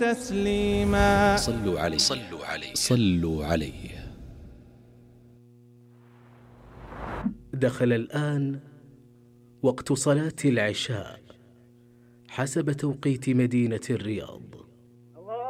تسليما. صلوا عليه صلوا عليه صلوا عليه. دخل الآن وقت صلاة العشاء حسب توقيت مدينة الرياض.